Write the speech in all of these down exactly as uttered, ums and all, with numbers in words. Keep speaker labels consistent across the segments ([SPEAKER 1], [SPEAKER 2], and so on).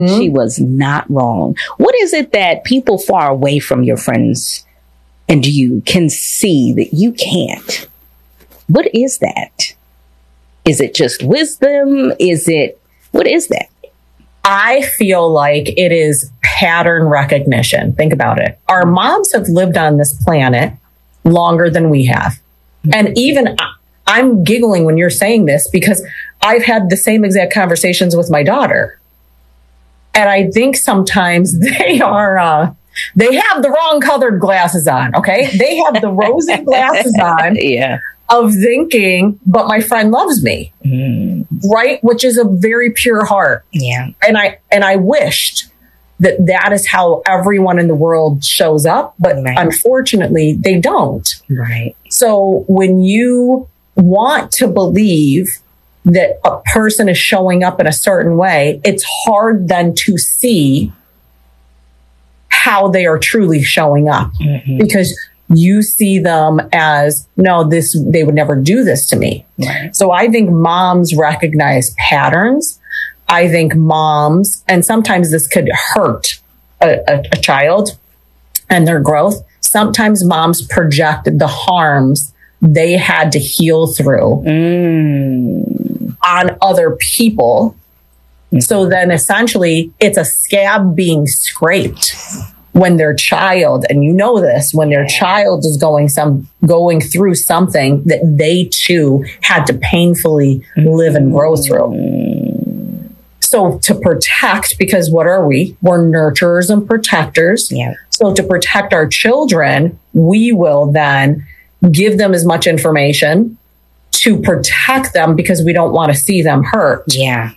[SPEAKER 1] Mm-hmm. She was not wrong. What is it that people far away from your friends and you can see that you can't? What is that? Is it just wisdom? Is it, what is that?
[SPEAKER 2] I feel like it is pattern recognition. Think about it. Our moms have lived on this planet longer than we have. And even I'm giggling when you're saying this because I've had the same exact conversations with my daughter. And I think sometimes they are, uh, they have the wrong colored glasses on. Okay. They have the rosy glasses on.
[SPEAKER 1] Yeah.
[SPEAKER 2] Of thinking, but my friend loves me, mm. right? Which is a very pure heart.
[SPEAKER 1] Yeah.
[SPEAKER 2] And I, and I wished that that is how everyone in the world shows up, but right. Unfortunately they don't.
[SPEAKER 1] Right.
[SPEAKER 2] So when you want to believe that a person is showing up in a certain way, it's hard then to see how they are truly showing up mm-hmm. because you see them as, no, this, they would never do this to me. Right. So I think moms recognize patterns. I think moms, and sometimes this could hurt a, a, a child and their growth. Sometimes moms project the harms they had to heal through mm. on other people. Mm. So then essentially it's a scab being scraped. When their child, and you know this, when their child is going some going through something that they too had to painfully live and grow through. So to protect, because what are we? We're nurturers and protectors.
[SPEAKER 1] Yeah.
[SPEAKER 2] So to protect our children, we will then give them as much information to protect them because we don't want to see them hurt.
[SPEAKER 1] Yeah.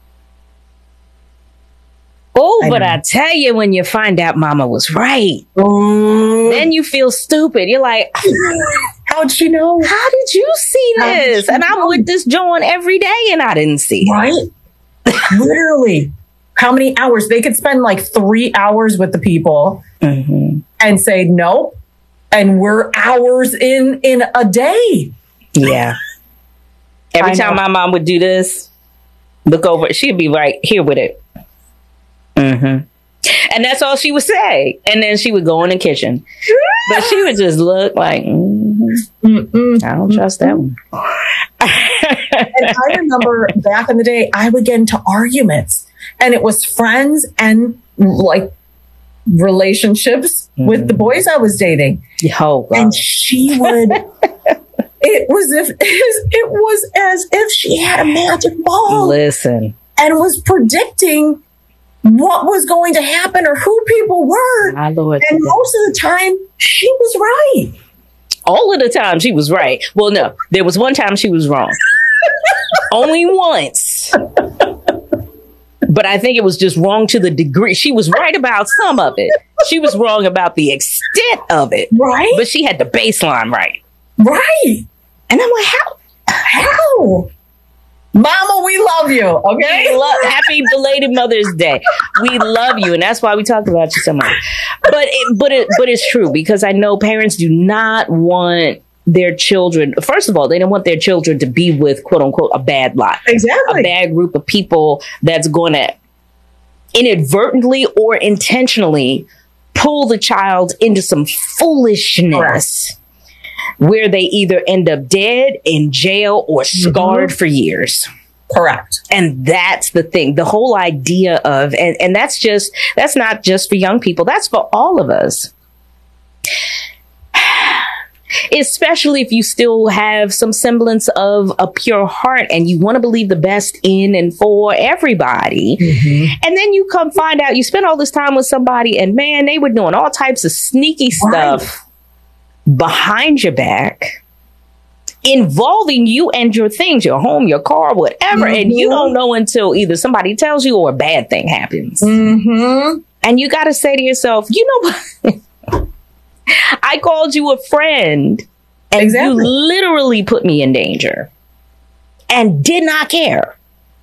[SPEAKER 1] Oh, but I tell you, when you find out mama was right, mm. then you feel stupid. You're like,
[SPEAKER 2] how'd she know?
[SPEAKER 1] How did you see this? And I'm with this Joan every day and I didn't see it.
[SPEAKER 2] Right? Literally. How many hours? They could spend like three hours with the people mm-hmm. and say, nope. And we're hours in, in a day.
[SPEAKER 1] Yeah. Every time my mom would do this, look over, she'd be right here with it. Mm-hmm. And that's all she would say. And then she would go in the kitchen. But she would just look like, mm-hmm. I don't trust that one.
[SPEAKER 2] And I remember back in the day, I would get into arguments. And it was friends and like relationships mm-hmm. with the boys I was dating.
[SPEAKER 1] Oh, God.
[SPEAKER 2] And she would... It was if it was as if she had a magic ball.
[SPEAKER 1] Listen.
[SPEAKER 2] And was predicting what was going to happen or who people were.
[SPEAKER 1] My Lord.
[SPEAKER 2] And most of the time, she was right.
[SPEAKER 1] All of the time, she was right. Well, no, there was one time she was wrong. Only once. But I think it was just wrong to the degree. She was right about some of it. She was wrong about the extent of it.
[SPEAKER 2] Right.
[SPEAKER 1] But she had the baseline right.
[SPEAKER 2] Right.
[SPEAKER 1] And I'm like, how?
[SPEAKER 2] How? Mama, we love you. Okay.
[SPEAKER 1] We love, happy belated Mother's Day. We love you. And that's why we talk about you so much. But it, but it, but it's true because I know parents do not want their children. First of all, they don't want their children to be with quote unquote a bad lot.
[SPEAKER 2] Exactly.
[SPEAKER 1] A bad group of people that's going to inadvertently or intentionally pull the child into some foolishness. Correct. Where they either end up dead, in jail, or scarred mm-hmm. for years.
[SPEAKER 2] Correct.
[SPEAKER 1] And that's the thing. The whole idea of, and, and that's just, that's not just for young people. That's for all of us. Especially if you still have some semblance of a pure heart and you want to believe the best in and for everybody. Mm-hmm. And then you come find out you spent all this time with somebody and man, they were doing all types of sneaky stuff. Right. Behind your back, involving you and your things, your home, your car, whatever. Mm-hmm. And you don't know until either somebody tells you or a bad thing happens.
[SPEAKER 2] Mm-hmm.
[SPEAKER 1] And you got to say to yourself, you know what? I called you a friend and exactly. you literally put me in danger and did not care.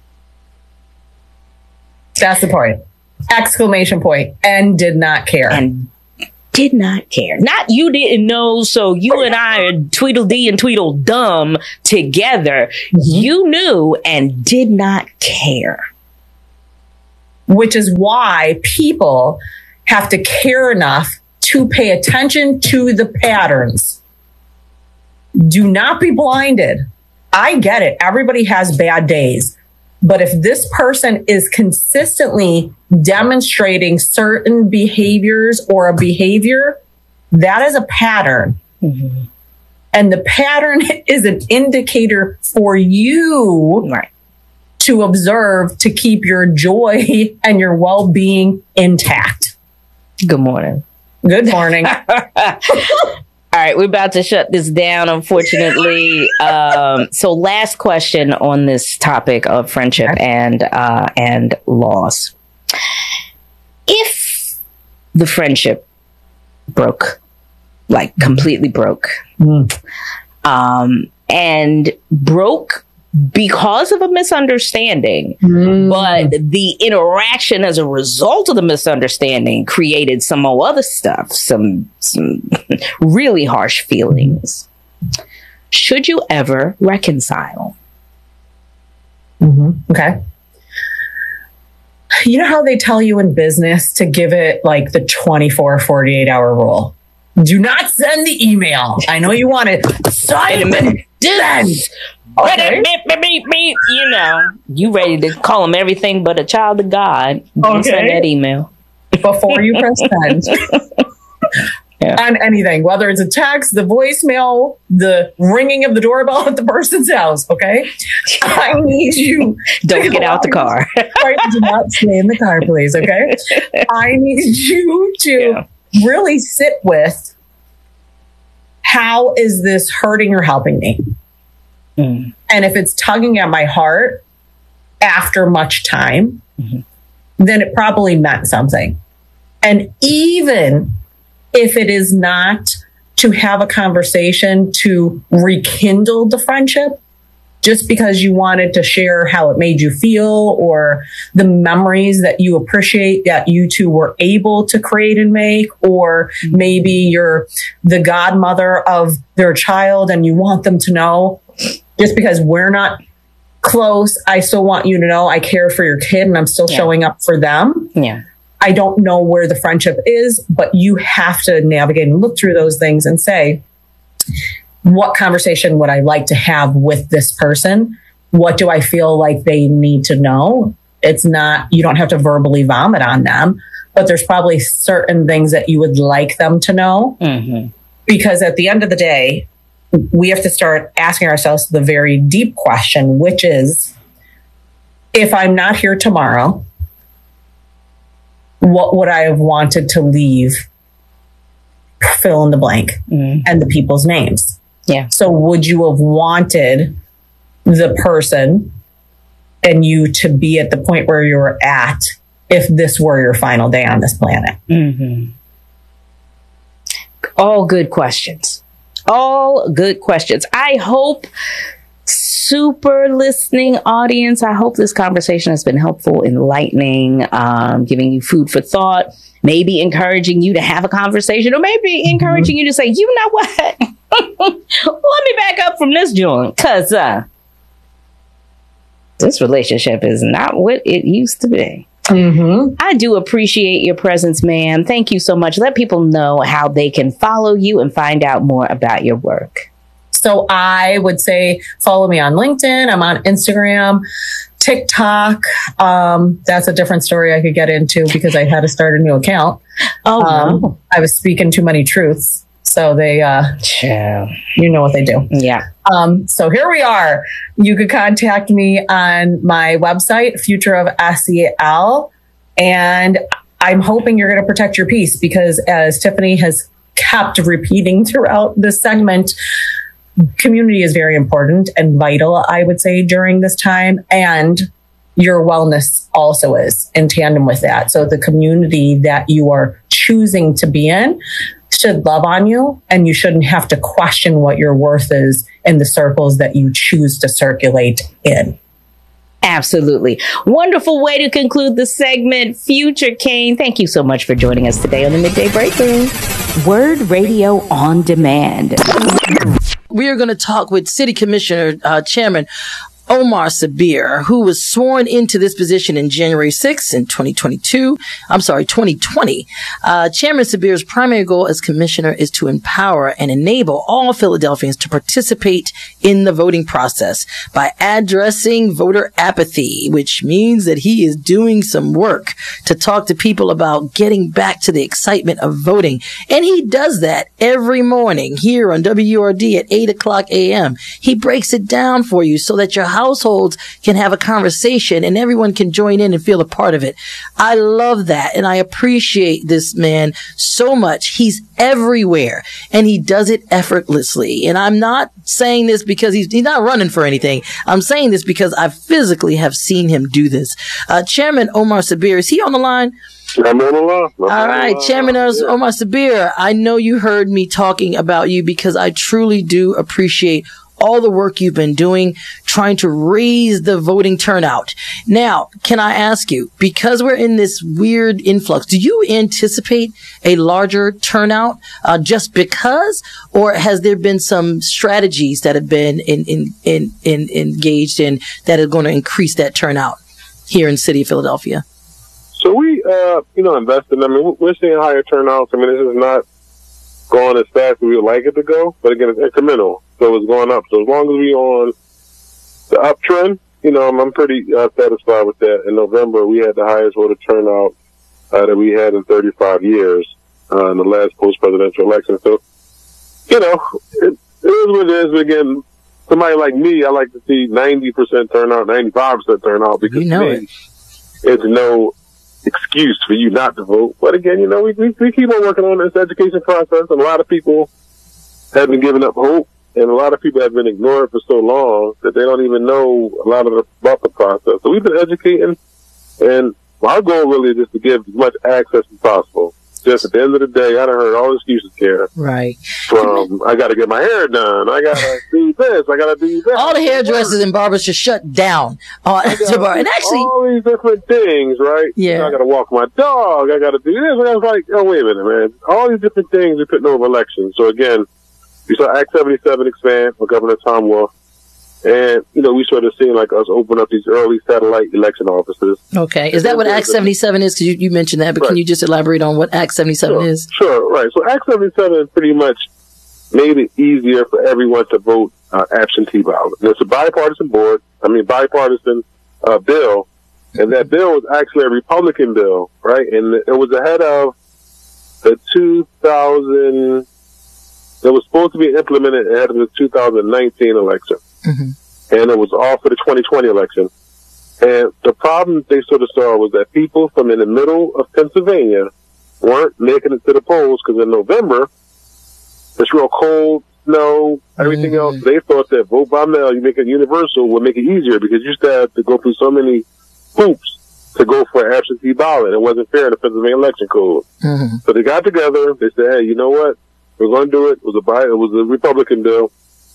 [SPEAKER 2] That's the point. Exclamation point. And did not care.
[SPEAKER 1] And did not care. Not you didn't know, so you and I are Tweedledee and Tweedledum together. Mm-hmm. You knew and did not care.
[SPEAKER 2] which is why people have to care enough to pay attention to the patterns. Do not be blinded. I get it. Everybody has bad days. But if this person is consistently demonstrating certain behaviors or a behavior, that is a pattern. Mm-hmm. And the pattern is an indicator for you
[SPEAKER 1] right.
[SPEAKER 2] to observe to keep your joy and your well-being intact.
[SPEAKER 1] Good morning.
[SPEAKER 2] Good morning.
[SPEAKER 1] All right, we're about to shut this down, unfortunately. Um, so last question on this topic of friendship and uh, and loss. If the friendship broke, like completely broke, mm. um, and broke because of a misunderstanding, mm. but the interaction as a result of the misunderstanding created some other stuff, some some really harsh feelings. Should you ever reconcile?
[SPEAKER 2] Mm-hmm. Okay. You know how they tell you in business to give it like the twenty-four, forty-eight hour rule? Do not send the email. I know you want it. Send.
[SPEAKER 1] Okay. Beep, beep, beep, you know, you ready to call him everything but a child of God. Don't
[SPEAKER 2] okay.
[SPEAKER 1] send that email.
[SPEAKER 2] Before you press send. Yeah. On anything, whether it's a text, the voicemail, the ringing of the doorbell at the person's house, okay? I need you.
[SPEAKER 1] Don't get out the car.
[SPEAKER 2] Right, do not stay in the car, please, okay? I need you to yeah. really sit with, how is this hurting or helping me? Mm. And if it's tugging at my heart after much time, mm-hmm. then it probably meant something. And even if it is not to have a conversation to rekindle the friendship, just because you wanted to share how it made you feel or the memories that you appreciate that you two were able to create and make, or maybe you're the godmother of their child and you want them to know, just because we're not close, I still want you to know I care for your kid and I'm still yeah. showing up for them.
[SPEAKER 1] Yeah.
[SPEAKER 2] I don't know where the friendship is, but you have to navigate and look through those things and say, what conversation would I like to have with this person? What do I feel like they need to know? It's not, you don't have to verbally vomit on them, but there's probably certain things that you would like them to know. Mm-hmm. Because at the end of the day, we have to start asking ourselves the very deep question, which is, if I'm not here tomorrow, what would I have wanted to leave? Fill in the blank mm. and the people's names.
[SPEAKER 1] Yeah.
[SPEAKER 2] So would you have wanted the person and you to be at the point where you were at if this were your final day on this planet?
[SPEAKER 1] Mm-hmm. All good questions. All good questions. I hope, super listening audience, I hope this conversation has been helpful, enlightening, um, giving you food for thought, maybe encouraging you to have a conversation, or maybe encouraging mm-hmm. you to say, you know what? Let me back up from this joint, because uh, this relationship is not what it used to be. Mm-hmm. I do appreciate your presence, ma'am. Thank you so much. Let people know how they can follow you and find out more about your work.
[SPEAKER 2] So I would say follow me on LinkedIn. I'm on Instagram, TikTok. Um, that's a different story I could get into because I had to start a new account.
[SPEAKER 1] Oh,
[SPEAKER 2] um,
[SPEAKER 1] no.
[SPEAKER 2] I was speaking too many truths. So they, uh,
[SPEAKER 1] yeah.
[SPEAKER 2] you know what they do.
[SPEAKER 1] Yeah.
[SPEAKER 2] Um, so here we are. You could contact me on my website, Future of S E L. And I'm hoping you're going to protect your peace because, as Tiffany has kept repeating throughout this segment, community is very important and vital, I would say, during this time. And your wellness also is in tandem with that. So the community that you are choosing to be in should love on you, and you shouldn't have to question what your worth is in the circles that you choose to circulate in.
[SPEAKER 1] Absolutely. Wonderful way to conclude the segment. Future Kane, thank you so much for joining us today on the Midday Breakthrough. Word Radio on Demand.
[SPEAKER 3] We are going to talk with City Commissioner uh, Chairman Omar Sabir, who was sworn into this position in January sixth in twenty twenty-two. I'm sorry, twenty twenty. Uh, Chairman Sabir's primary goal as commissioner is to empower and enable all Philadelphians to participate in the voting process by addressing voter apathy, which means that he is doing some work to talk to people about getting back to the excitement of voting. And he does that every morning here on W R D at eight o'clock a.m. He breaks it down for you so that your households can have a conversation and everyone can join in and feel a part of it. I love that. And I appreciate this man so much. He's everywhere and he does it effortlessly. And I'm not saying this because he's, he's not running for anything. I'm saying this because I physically have seen him do this. Uh, Chairman Omar Sabir, is he on the line?
[SPEAKER 4] I'm on the line. I'm
[SPEAKER 3] All right,
[SPEAKER 4] line.
[SPEAKER 3] Chairman
[SPEAKER 4] yeah.
[SPEAKER 3] Omar Sabir, I know you heard me talking about you because I truly do appreciate all the work you've been doing, trying to raise the voting turnout. Now, can I ask you, because we're in this weird influx, do you anticipate a larger turnout uh, just because, or has there been some strategies that have been in, in, in, in, engaged in that are going to increase that turnout here in the city of Philadelphia?
[SPEAKER 4] So we, uh, you know, invested. I mean, we're seeing higher turnouts. I mean, this is not going as fast as we would like it to go, but again, it's incremental. So it's going up. So as long as we're on the uptrend, you know, I'm, I'm pretty uh, satisfied with that. In November, we had the highest voter turnout uh, that we had in thirty-five years uh, in the last post-presidential election. So, you know, it, it is what it is. But again, somebody like me, I like to see ninety percent turnout, ninety-five percent turnout, because
[SPEAKER 3] you know
[SPEAKER 4] me,
[SPEAKER 3] it.
[SPEAKER 4] it's no excuse for you not to vote. But again, you know, we, we, we keep on working on this education process, and a lot of people have been giving up hope. And a lot of people have been ignored for so long that they don't even know a lot of the, about the process. So we've been educating, and our goal really is just to give as much access as possible. Just at the end of the day, I done heard all excuses here.
[SPEAKER 3] Right.
[SPEAKER 4] From, I got to get my hair done. I got to do this. I got to do that.
[SPEAKER 3] All the hairdressers and barbers just shut down. Uh, and actually,
[SPEAKER 4] all these different things, right?
[SPEAKER 3] Yeah.
[SPEAKER 4] You know, I got to walk my dog. I got to do this. And I was like, oh, wait a minute, man. All these different things are putting over elections. So again, we saw Act seventy-seven expand with Governor Tom Wolf. And, you know, we sort of seen like us open up these early satellite election offices.
[SPEAKER 3] Okay. Is that what Act seventy-seven is? Because you, you mentioned that, but right. Can you just elaborate on what Act seventy-seven
[SPEAKER 4] sure,
[SPEAKER 3] is?
[SPEAKER 4] Sure, right. So Act seventy-seven pretty much made it easier for everyone to vote uh, absentee ballot. It's a bipartisan board, I mean, bipartisan uh, bill. And that bill was actually a Republican bill, right? And it was ahead of the two thousand... It was supposed to be implemented ahead of the two thousand nineteen election. Mm-hmm. And it was all for the twenty twenty election. And the problem they sort of saw was that people from in the middle of Pennsylvania weren't making it to the polls because in November, it's real cold, snow, everything mm-hmm. else. They thought that vote by mail, you make it universal, would make it easier because you used to have to go through so many hoops to go for an absentee ballot. It wasn't fair in the Pennsylvania election code. Mm-hmm. So they got together. They said, hey, you know what? We're going to do it. It was a bi- it was a Republican bill,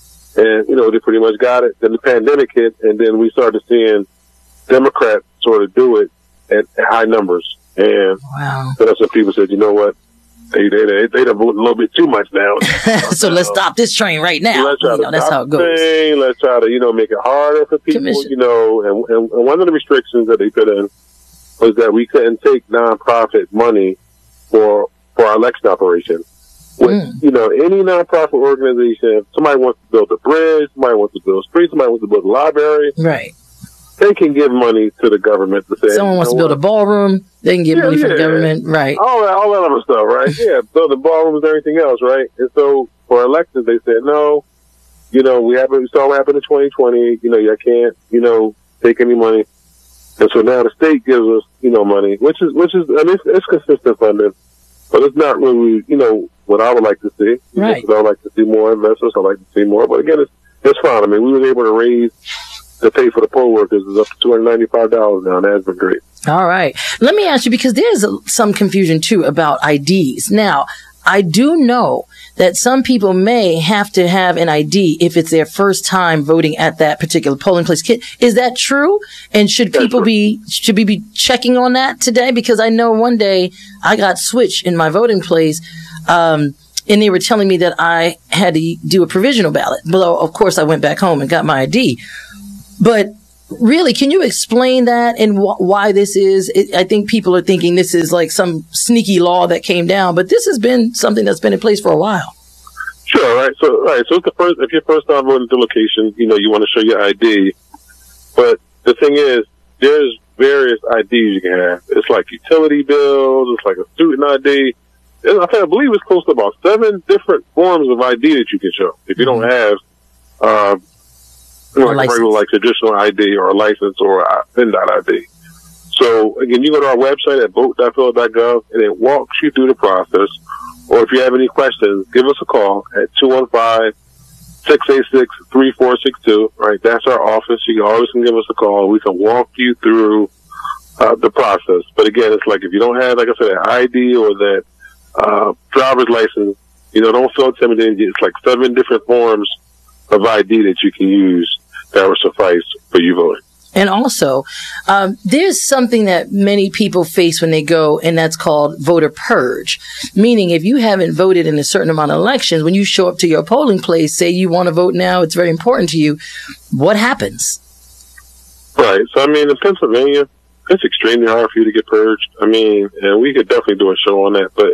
[SPEAKER 4] and you know they pretty much got it. Then the pandemic hit, and then we started seeing Democrats sort of do it at, at high numbers. And
[SPEAKER 3] wow.
[SPEAKER 4] so that's when people said, you know what, they they they they done voted a little bit too much now.
[SPEAKER 3] So let's stop this train right now.
[SPEAKER 4] Let's try
[SPEAKER 3] you know,
[SPEAKER 4] to
[SPEAKER 3] that's how it goes.
[SPEAKER 4] Thing. Let's try to you know make it harder for people. Commission. You know, and, and, and one of the restrictions that they put in was that we couldn't take nonprofit money for for our election operation. With, mm. you know, any nonprofit organization, if somebody wants to build a bridge, somebody wants to build streets, somebody wants to build a library,
[SPEAKER 3] right?
[SPEAKER 4] They can give money to the government to say,
[SPEAKER 3] someone wants to build what? a ballroom, they can give yeah, money yeah. from the government, right?
[SPEAKER 4] All that, all that other stuff, right? Yeah, building ballrooms and everything else, right? And so for elections, they said, no, you know, we haven't, we saw what happened in twenty twenty, you know, you can't, you know, take any money. And so now the state gives us, you know, money, which is, which is, I mean, it's, it's consistent funding, but it's not really, you know, what I would like to see.
[SPEAKER 3] Right.
[SPEAKER 4] I would like to see more investors. I'd like to see more. But again, it's, it's fine. I mean, we were able to raise the pay for the poll workers is up to two hundred ninety-five dollars now, and that's been great.
[SPEAKER 3] All right. Let me ask you, because there's a, some confusion, too, about I Ds. Now, I do know that some people may have to have an I D if it's their first time voting at that particular polling place. Is that true? And should That's people true. be, should we be checking on that today? Because I know one day I got switched in my voting place, um, and they were telling me that I had to do a provisional ballot. Well, of course, I went back home and got my I D. But really, can you explain that and wh- why this is? It, I think people are thinking this is like some sneaky law that came down, but this has been something that's been in place for a while.
[SPEAKER 4] Sure, right. So, right. So, it's the first, if you're first time voting the location, you know, you want to show your I D. But the thing is, there's various I Ds you can have. It's like utility bills. It's like a student I D. And I think I believe it's close to about seven different forms of I D that you can show if you don't have, uh, you know, like a regular, like traditional I D or a license or a PIN.I D. So again, you go to our website at vote dot phila dot gov and it walks you through the process. Or if you have any questions, give us a call at two one five, six eight six, three four six two. Right, that's our office. You always can give us a call. We can walk you through uh, the process. But again, it's like if you don't have, like I said, an I D or that uh, driver's license, you know, don't feel intimidated. It's like seven different forms of I D that you can use that will suffice for you voting.
[SPEAKER 3] And also, um, there's something that many people face when they go, and that's called voter purge. Meaning, if you haven't voted in a certain amount of elections, when you show up to your polling place, say you want to vote now, it's very important to you, what happens?
[SPEAKER 4] Right. So, I mean, in Pennsylvania, it's extremely hard for you to get purged. I mean, and we could definitely do a show on that, but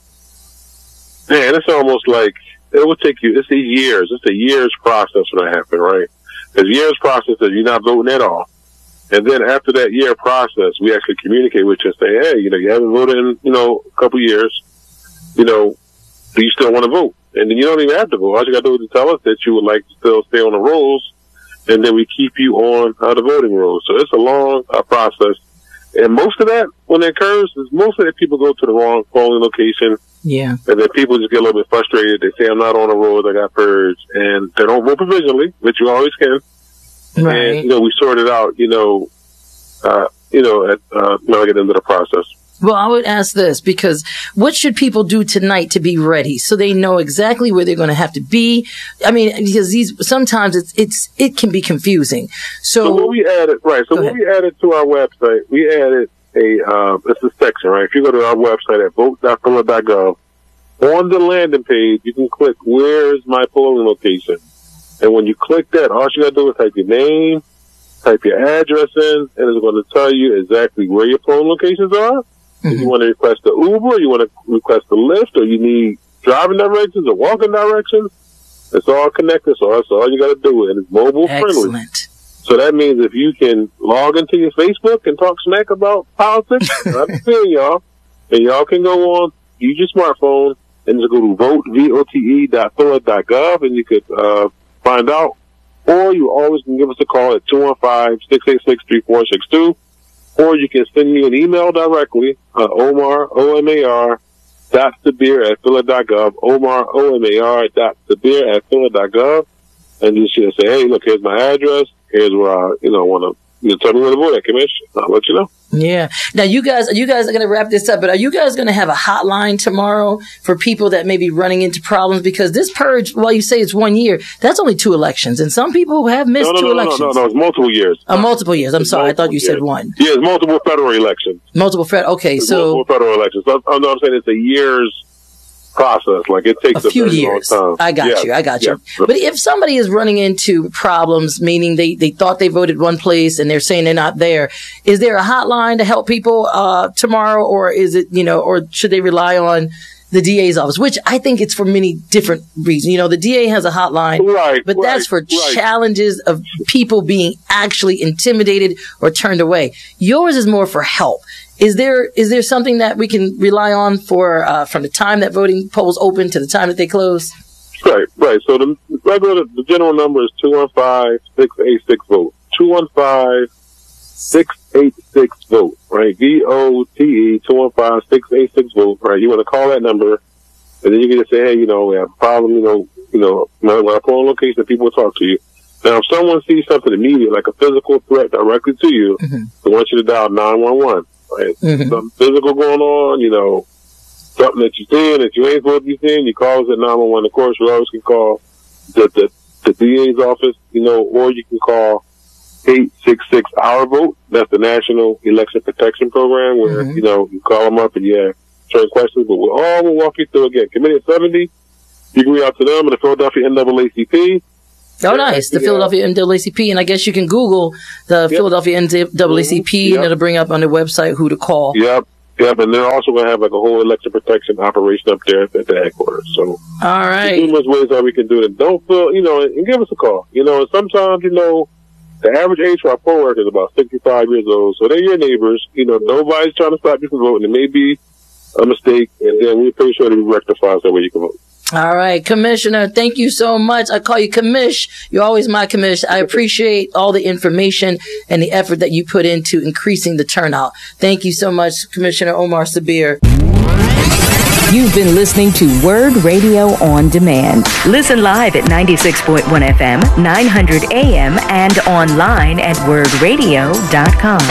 [SPEAKER 4] it's, man, it's almost like it will take you, it's a years, it's a year's process for that happen, right? Because year's process is you're not voting at all. And then after that year process, we actually communicate with you and say, hey, you know, you haven't voted in, you know, a couple years. You know, do you still want to vote? And then you don't even have to vote. All you got to do is tell us that you would like to still stay on the rolls, and then we keep you on uh, the voting rolls. So it's a long uh, process. And most of that, when it occurs, is most of the people go to the wrong polling location.
[SPEAKER 3] Yeah.
[SPEAKER 4] And then people just get a little bit frustrated. They say, I'm not on the rolls, I got purged. And they don't vote provisionally, which you always can.
[SPEAKER 3] Right.
[SPEAKER 4] And, you know, we sort it out, you know, uh, you know, at, uh, when I get into the process.
[SPEAKER 3] Well, I would ask this because what should people do tonight to be ready so they know exactly where they're going to have to be? I mean, because these, sometimes it's, it's, it can be confusing. So,
[SPEAKER 4] so what we added, right. So what we added to our website, we added a, uh, it's a section, right? If you go to our website at vote dot phila dot gov, on the landing page, you can click, where's my polling location? And when you click that, all you gotta do is type your name, type your address in, and it's going to tell you exactly where your polling locations are. Mm-hmm. If you want to request the Uber, you want to request the Lyft, or you need driving directions or walking directions, it's all connected. So that's all you got to do, and it's mobile
[SPEAKER 3] Excellent.
[SPEAKER 4] friendly. So that means if you can log into your Facebook and talk smack about politics, I'm feeling y'all, and y'all can go on, use your smartphone, and just go to vote, V O T E dot phila dot gov, and you could uh, find out. Or you always can give us a call at two one five, six eight six, three four six two. Or you can send me an email directly, uh, Omar, O M A R, dot Sabir at phila dot gov, Omar, O M A R, dot Sabir at phila dot gov. And you should say, hey, look, here's my address. Here's where I, you know, want to, you know, tell me where to vote at, Commission. I'll let you know.
[SPEAKER 3] Yeah. Now, you guys, you guys are going to wrap this up, but are you guys going to have a hotline tomorrow for people that may be running into problems? Because this purge, while you say it's one year, that's only two elections. And some people have missed
[SPEAKER 4] no, no,
[SPEAKER 3] two
[SPEAKER 4] no,
[SPEAKER 3] elections.
[SPEAKER 4] No, no, no, no, it's multiple years.
[SPEAKER 3] Uh, multiple years. I'm
[SPEAKER 4] it's
[SPEAKER 3] sorry. I thought you
[SPEAKER 4] years.
[SPEAKER 3] said one.
[SPEAKER 4] Yeah, it's multiple federal elections.
[SPEAKER 3] Multiple federal. Okay.
[SPEAKER 4] It's
[SPEAKER 3] so.
[SPEAKER 4] Multiple federal elections. So, I'm, I'm saying it's a year's process. Like it takes
[SPEAKER 3] a,
[SPEAKER 4] a
[SPEAKER 3] few
[SPEAKER 4] very
[SPEAKER 3] years.
[SPEAKER 4] long time.
[SPEAKER 3] I got
[SPEAKER 4] yeah.
[SPEAKER 3] you. I got
[SPEAKER 4] yeah.
[SPEAKER 3] you. But if somebody is running into problems, meaning they, they thought they voted one place and they're saying they're not there, is there a hotline to help people uh, tomorrow, or is it, you know, or should they rely on the D A's office, which I think it's for many different reasons. You know, the D A has a hotline,
[SPEAKER 4] right,
[SPEAKER 3] but
[SPEAKER 4] right,
[SPEAKER 3] that's for
[SPEAKER 4] right.
[SPEAKER 3] challenges of people being actually intimidated or turned away. Yours is more for help. Is there is there something that we can rely on for uh, from the time that voting polls open to the time that they close?
[SPEAKER 4] Right, right. So the regular, the general number is two one five, six eight six, vote. two one five, six eight six, vote. Right, V O T E, two one five, six eight six, vote. Right, you want to call that number, and then you can just say, hey, you know, we have a problem, you know, you know, when I pull on location, people will talk to you. Now, if someone sees something immediate, like a physical threat directly to you, mm-hmm. they want you to dial nine one one. Right? Mm-hmm. Something physical going on, you know, something that you're seeing that you ain't supposed to be seeing, you call us at nine one one. Of course, you always can call the, the, the D A's office, you know, or you can call eight six six, our vote. That's the National Election Protection Program, where, mm-hmm. you know, you call them up and you have certain questions, but we'll all we'll walk you through again. Committee at seventy, you can reach out to them in the Philadelphia N double A C P.
[SPEAKER 3] Oh, nice. The Philadelphia N double A C P. And I guess you can Google the yep. Philadelphia N double A C P, yep. and it'll bring up on their website who to call.
[SPEAKER 4] Yep. Yep. And they're also going to have like a whole election protection operation up there at the headquarters. So,
[SPEAKER 3] all right.
[SPEAKER 4] There's numerous ways that we can do it. Don't feel, you know, and give us a call. You know, and sometimes, you know, the average age for our poll workers is about sixty-five years old. So they're your neighbors. You know, nobody's trying to stop you from voting. It may be a mistake, and then we're pretty sure that we rectify so where you can vote.
[SPEAKER 3] All right, Commissioner, thank you so much. I call you Commish. You're always my Commish. I appreciate all the information and the effort that you put into increasing the turnout. Thank you so much, Commissioner Omar Sabir.
[SPEAKER 5] You've been listening to Word Radio On Demand. Listen live at ninety-six point one F M, nine hundred A M, and online at word radio dot com.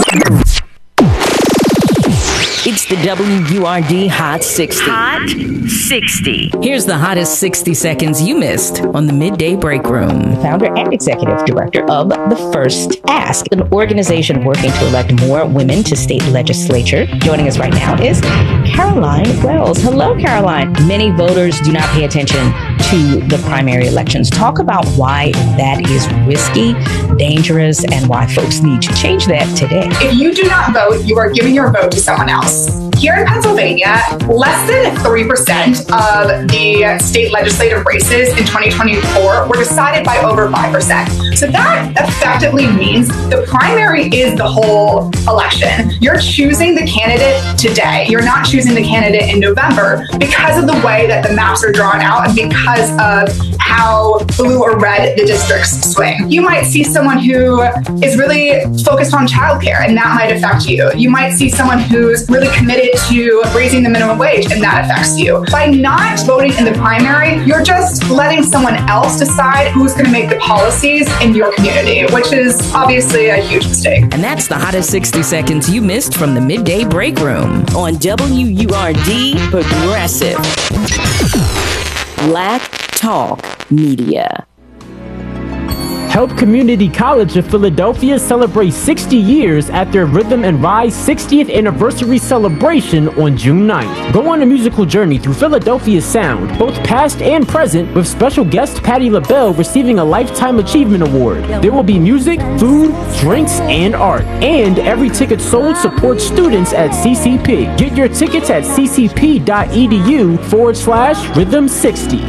[SPEAKER 5] It's the W U R D Hot sixty. Hot sixty. Here's the hottest sixty seconds you missed on the Midday Break Room.
[SPEAKER 1] Founder and executive director of The First Ask, an organization working to elect more women to state legislature. Joining us right now is Caroline Wells. Hello, Caroline. Many voters do not pay attention to the primary elections. Talk about why that is risky, dangerous, and why folks need to change that today.
[SPEAKER 6] If you do not vote, you are giving your vote to someone else. Here in Pennsylvania, less than three percent of the state legislative races in twenty twenty-four were decided by over five percent. So that effectively means the primary is the whole election. You're choosing the candidate today. You're not choosing the candidate in November because of the way that the maps are drawn out and because of how blue or red the districts swing. You might see someone who is really focused on childcare, and that might affect you. You might see someone who's really committed to raising the minimum wage, and that affects you. By not voting in the primary, you're just letting someone else decide who's going to make the policies in your community, which is obviously a huge mistake.
[SPEAKER 5] And that's the hottest sixty seconds you missed from the Midday Break Room on W U R D Progressive. Black Talk Media.
[SPEAKER 7] Help Community College of Philadelphia celebrate sixty years at their Rhythm and Rise sixtieth anniversary celebration on June ninth. Go on a musical journey through Philadelphia's sound, both past and present, with special guest Patti LaBelle receiving a Lifetime Achievement Award. There will be music, food, drinks, and art. And every ticket sold supports students at C C P. Get your tickets at ccp.edu forward slash rhythm 60.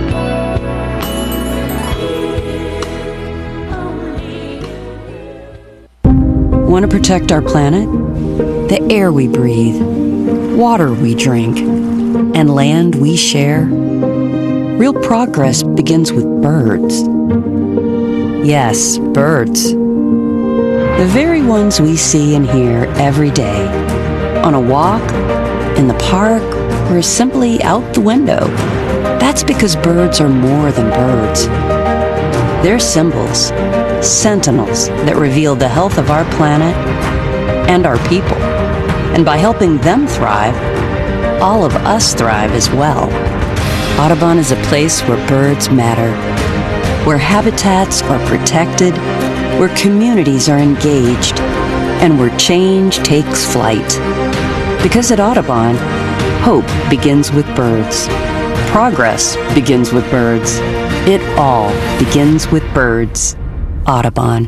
[SPEAKER 8] Want to protect our planet? The air we breathe, water we drink, and land we share? Real progress begins with birds. Yes, birds. The very ones we see and hear every day. On a walk, in the park, or simply out the window. That's because birds are more than birds. They're symbols, sentinels that reveal the health of our planet and our people. And by helping them thrive, all of us thrive as well. Audubon is a place where birds matter, where habitats are protected, where communities are engaged, and where change takes flight. Because at Audubon, hope begins with birds. Progress begins with birds. It all begins with birds. Audubon.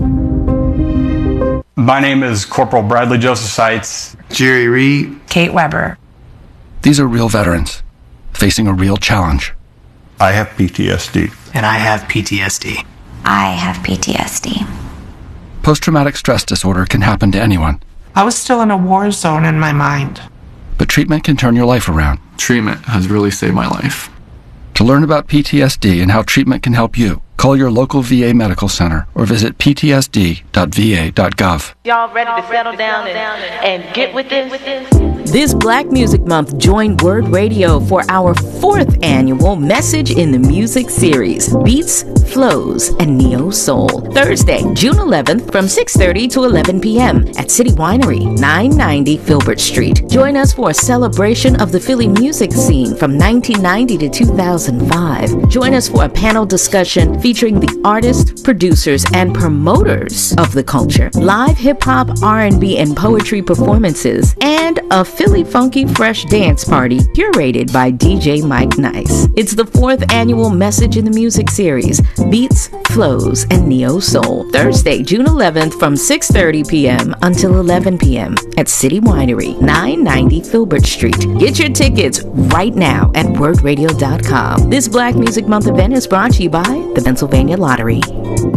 [SPEAKER 9] My name is Corporal Bradley Joseph Seitz.
[SPEAKER 10] Jerry Reed.
[SPEAKER 11] Kate Weber.
[SPEAKER 10] These are real veterans facing a real challenge.
[SPEAKER 9] I have P T S D.
[SPEAKER 11] And I have P T S D.
[SPEAKER 12] I have P T S D.
[SPEAKER 10] Post-traumatic stress disorder can happen to anyone.
[SPEAKER 11] I was still in a war zone in my mind.
[SPEAKER 10] But treatment can turn your life around.
[SPEAKER 13] Treatment has really saved my life.
[SPEAKER 10] To learn about P T S D and how treatment can help you, call your local V A medical center or visit p t s d dot v a dot gov.
[SPEAKER 14] Y'all ready to settle down and, and get with this?
[SPEAKER 5] This Black Music Month, join Word Radio for our fourth annual Message in the Music series, Beats, Flows, and Neo Soul. Thursday, June eleventh from six thirty to eleven p.m. at City Winery, nine ninety Filbert Street. Join us for a celebration of the Philly music scene from nineteen ninety to two thousand five. Join us for a panel discussion featuring the artists, producers, and promoters of the culture, live hip-hop, R and B, and poetry performances, and a film silly, funky, fresh dance party curated by D J Mike Nice. It's the fourth annual Message in the Music series, Beats, Flows, and Neo Soul. Thursday, June eleventh from six thirty p.m. until eleven p.m. at City Winery, nine ninety Filbert Street. Get your tickets right now at word radio dot com. This Black Music Month event is brought to you by the Pennsylvania Lottery.